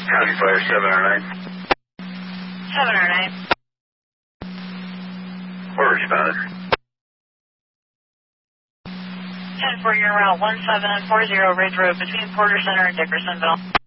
County Fire 709. 709. Where responded? 10 for your route 1740 Ridge Road between Porter Center and Dickersonville.